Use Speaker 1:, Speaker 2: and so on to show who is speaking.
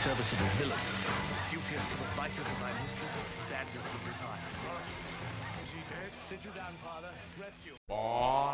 Speaker 1: serviceable villain. Duteous to the vitals of thy mistress, badness would retire. Is he dead? Sit you down, father. Rest you.